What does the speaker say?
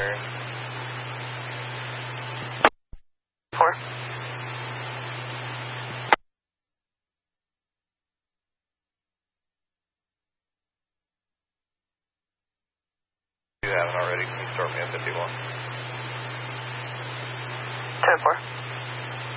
4. You haven't already. Can you start me at 51? 10-4.